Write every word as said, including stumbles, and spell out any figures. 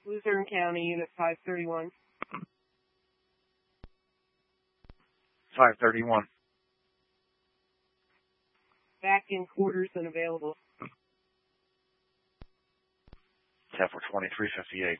Luzerne County, Unit five thirty-one. five thirty-one. Back in quarters and available. ten for twenty-three fifty-eight.